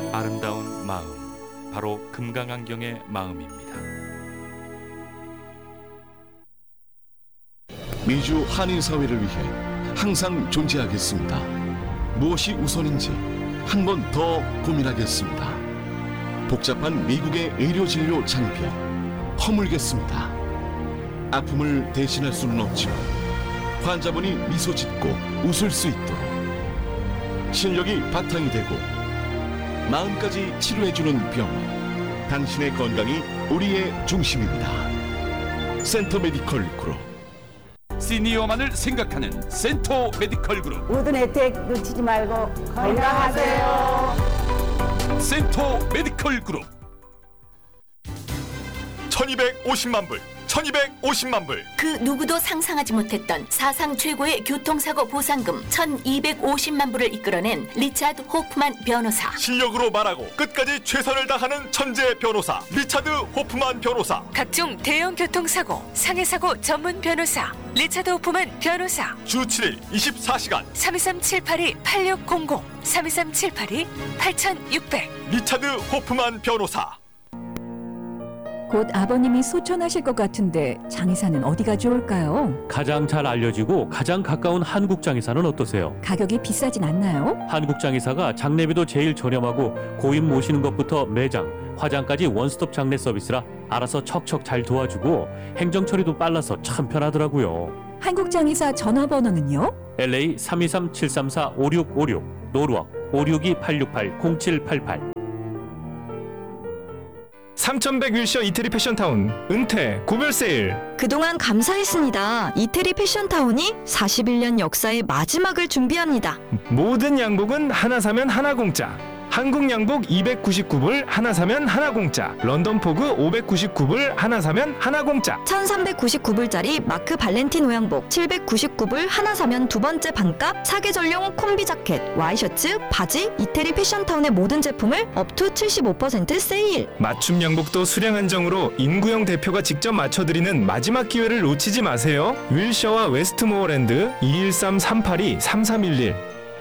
아름다운 마음, 바로 금강안경의 마음입니다. 미주 한인사회를 위해 항상 존재하겠습니다. 무엇이 우선인지 한 번 더 고민하겠습니다. 복잡한 미국의 의료진료 장벽 허물겠습니다. 아픔을 대신할 수는 없지만 환자분이 미소 짓고 웃을 수 있도록 실력이 바탕이 되고 마음까지 치료해주는 병원, 당신의 건강이 우리의 중심입니다. 센터 메디컬 그룹. 시니어만을 생각하는 센터 메디컬 그룹. 모든 혜택 놓치지 말고 건강하세요. 센터 메디컬 그룹. 1250만 불, 1250만 불. 그 누구도 상상하지 못했던 사상 최고의 교통사고 보상금 1250만 불을 이끌어낸 리차드 호프만 변호사. 실력으로 말하고 끝까지 최선을 다하는 천재 변호사 리차드 호프만 변호사. 각종 대형 교통사고, 상해사고 전문 변호사 리차드 호프만 변호사. 주 7일 24시간 323-782-8600 323-782-8600 리차드 호프만 변호사. 곧 아버님이 소천하실 것 같은데 장의사는 어디가 좋을까요? 가장 잘 알려지고 가장 가까운 한국장의사는 어떠세요? 가격이 비싸진 않나요? 한국장의사가 장례비도 제일 저렴하고 고인 모시는 것부터 매장, 화장까지 원스톱 장례 서비스라 알아서 척척 잘 도와주고 행정 처리도 빨라서 참 편하더라고요. 한국장의사 전화번호는요? LA 323-734-5656, 노르웍 562-868-0788. 3100 윌셔 이태리 패션타운 은퇴 고별 세일. 그동안 감사했습니다. 이태리 패션타운이 41년 역사의 마지막을 준비합니다. 모든 양복은 하나 사면 하나 공짜. 한국 양복 299불 하나 사면 하나 공짜. 런던 포그 599불 하나 사면 하나 공짜. 1399불짜리 마크 발렌티노 양복 799불 하나 사면 두 번째 반값. 사계절용 콤비 자켓, 와이셔츠, 바지, 이태리 패션타운의 모든 제품을 업투 75% 세일. 맞춤 양복도 수량 한정으로 임구영 대표가 직접 맞춰드리는 마지막 기회를 놓치지 마세요. 윌셔와 웨스트모어랜드 213-382-3311.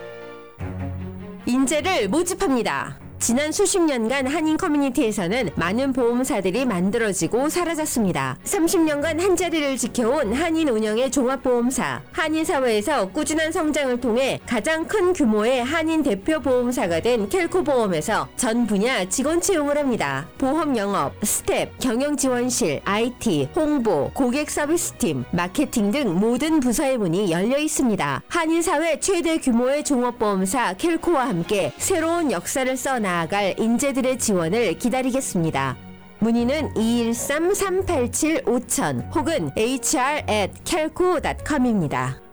인재를 모집합니다. 지난 수십 년간 한인 커뮤니티에서는 많은 보험사들이 만들어지고 사라졌습니다. 30년간 한자리를 지켜온 한인 운영의 종합보험사, 한인사회에서 꾸준한 성장을 통해 가장 큰 규모의 한인 대표 보험사가 된 켈코보험에서 전 분야 직원 채용을 합니다. 보험 영업, 스텝, 경영지원실, IT, 홍보, 고객 서비스팀, 마케팅 등 모든 부서의 문이 열려 있습니다. 한인사회 최대 규모의 종합보험사 켈코와 함께 새로운 역사를 써 나아갈 인재들의 지원을 기다리겠습니다. 문의는 213-387-5000 혹은 hr@kelco.com입니다.